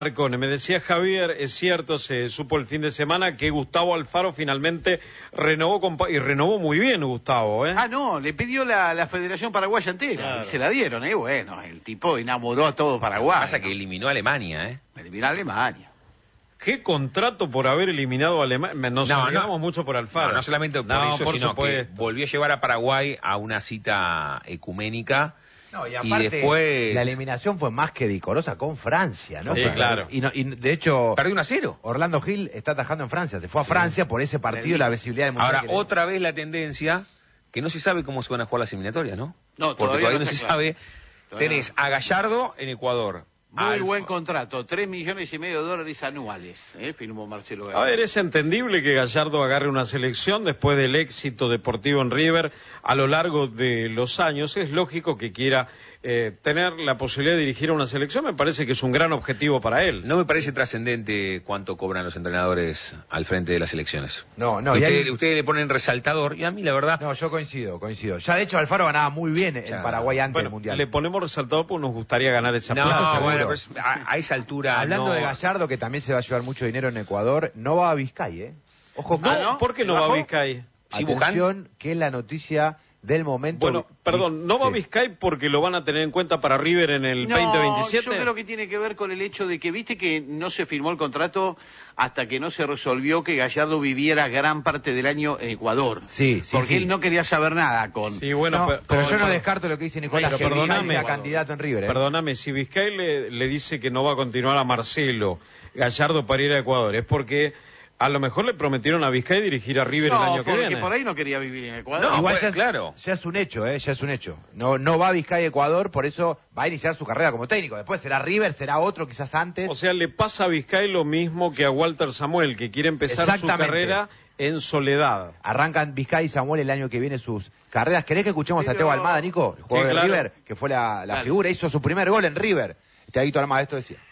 Marcone, me decía Javier, es cierto, se supo el fin de semana que Gustavo Alfaro finalmente renovó y renovó muy bien Gustavo, ¿eh? Ah, no, le pidió la Federación Paraguaya entera, claro. Y se la dieron, bueno, el tipo enamoró a todo Paraguay. Pasa que eliminó a Alemania, Eliminó a Alemania. ¿Qué contrato por haber eliminado a Alemania? Nos alegramos mucho por Alfaro. No solamente por eso, por sino supuesto. que volvió a llevar a Paraguay a una cita ecuménica. No, y aparte, después la eliminación fue más que decorosa con Francia, ¿no? Sí, claro. Y de hecho, perdió 1-0. Orlando Gil está atajando en Francia. Se fue a Francia por ese partido y la visibilidad del mundial. Ahora, otra vez la tendencia, que no se sabe cómo se van a jugar las eliminatorias, ¿no? No, porque todavía no está se claro. sabe. Tenés a Gallardo en Ecuador. Muy buen contrato, $3,5 millones anuales, firmó Marcelo Gallardo. A ver, es entendible que Gallardo agarre una selección después del éxito deportivo en River a lo largo de los años. Es lógico que quiera tener la posibilidad de dirigir a una selección. Me parece que es un gran objetivo para él. No me parece trascendente cuánto cobran los entrenadores al frente de las elecciones. No. Ustedes le ponen resaltador y a mí la verdad... No, yo coincido. Ya de hecho Alfaro ganaba muy bien en Paraguay antes del mundial. Le ponemos resaltador porque nos gustaría ganar esa No, plaza. bueno, pues, a esa altura Hablando de Gallardo, que también se va a llevar mucho dinero en Ecuador, no va a Vizcay, ¿eh? Ojo, No, ¿por qué no va a Vizcay? Atención, que es la noticia del momento. Bueno, perdón, ¿no va a Vizcay porque lo van a tener en cuenta para River en el 2027? Yo creo que tiene que ver con el hecho de que, viste que no se firmó el contrato hasta que no se resolvió que Gallardo viviera gran parte del año en Ecuador. Sí. Porque él no quería saber nada con... Sí, bueno, pero yo no descarto lo que dice Nicolás, que Vizcay sea candidato en River. Perdóname, si Vizcay le dice que no va a continuar a Marcelo Gallardo para ir a Ecuador, es porque... A lo mejor le prometieron a Vizcay dirigir a River el año que viene. porque por ahí no quería vivir en Ecuador. No, igual pues, claro. Ya es un hecho, ya es un hecho. No va a Vizcay a Ecuador, por eso va a iniciar su carrera como técnico. Después será River, será otro quizás antes. O sea, le pasa a Vizcay lo mismo que a Walter Samuel, que quiere empezar su carrera en soledad. Arrancan Vizcay y Samuel el año que viene sus carreras. ¿Querés que escuchemos a Teo Almada, Nico? El jugador de River, que fue la figura, hizo su primer gol en River. Teaguito Almada, esto decía.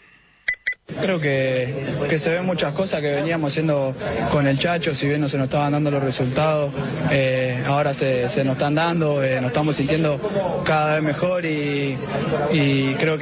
Creo que se ven muchas cosas que veníamos haciendo con el Chacho, si bien no se nos estaban dando los resultados, ahora se nos están dando, nos estamos sintiendo cada vez mejor y creo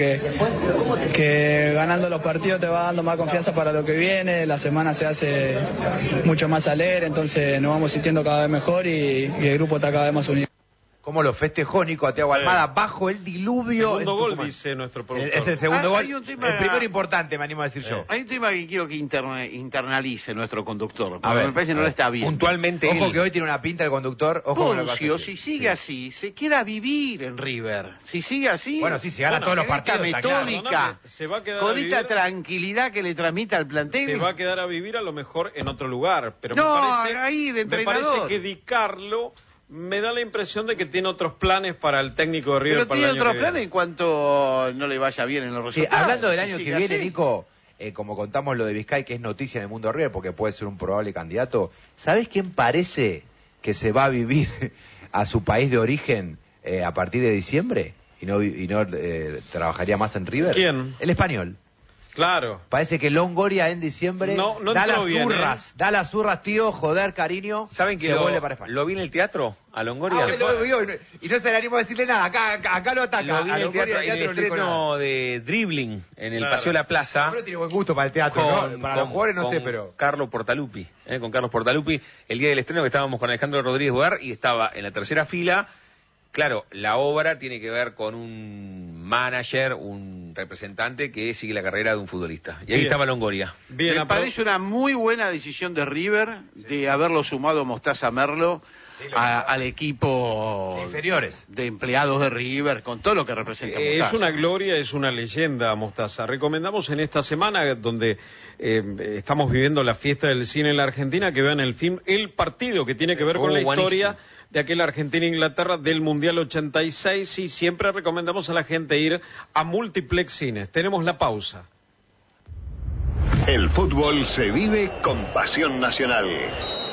que ganando los partidos te va dando más confianza para lo que viene, la semana se hace mucho más alegre, entonces nos vamos sintiendo cada vez mejor y el grupo está cada vez más unido. Cómo lo festejó Nico a Thiago Almada bajo el diluvio. Segundo gol, dice nuestro productor. Es el segundo gol. Un tema, el primero importante, me animo a decir yo. Hay un tema que quiero que internalice nuestro conductor. A ver, me parece que no lo está bien. Puntualmente Ojo que hoy tiene una pinta el conductor. Ojo con lo que Poncio, hace. si sigue así, se queda a vivir en River. Si sigue así... Bueno, sí, se gana todos los partidos. Esta está claro. metódica, Se va a quedar con a vivir, esta tranquilidad que le transmite al plantel... se va a quedar a vivir a lo mejor en otro lugar. Pero No, me parece, ahí de me parece entrenador. que Di Carlo me da la impresión de que tiene otros planes para el técnico de River Pero para tiene el año otros que planes viene. en cuanto no le vaya bien en los Sí, resultados. hablando del Si año que sigue viene, así. Nico, como contamos lo de Vizcay, que es noticia en el mundo de River, porque puede ser un probable candidato, ¿sabés quién parece que se va a vivir a su país de origen a partir de diciembre? Y no trabajaría más en River. ¿Quién? El español. Claro. Parece que Longoria en diciembre No da entró las bien, zurras, da las zurras, tío, joder, cariño. ¿Saben que se vuelve para España? lo vi en el teatro a Longoria? Lo vio, y no se le animo a decirle nada, acá lo ataca. Lo vi en A el Longoria teatro, en el no le dijo nada. estreno de Dribbling en el Claro. Paseo de la Plaza. No tiene buen gusto para el teatro, ¿no? Para los jugadores no sé, pero... Carlos Portalupi, con Carlos Portalupi, el día del estreno que estábamos con Alejandro Rodríguez Bogar y estaba en la tercera fila. Claro, la obra tiene que ver con un manager, un representante que sigue la carrera de un futbolista. Y ahí estaba Longoria. Bien, Me parece una muy buena decisión de River de haberlo sumado a Mostaza Merlo al equipo de inferiores de empleados de River, con todo lo que representa Es Mostaza. una gloria, es una leyenda, Mostaza. Recomendamos en esta semana, donde estamos viviendo la fiesta del cine en la Argentina, que vean el film El Partido, que tiene que ver con la historia de aquel Argentina-Inglaterra del Mundial 86. Y siempre recomendamos a la gente ir a Multiplex Cines. Tenemos la pausa. El fútbol se vive con pasión nacional.